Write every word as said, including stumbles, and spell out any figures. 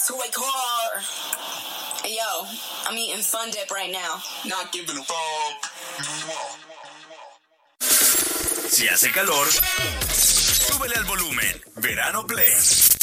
to a car. Hey, yo, I'm eating Fun Dip right now. Not giving a fuck. Si hace calor, súbele al volumen. Verano Play.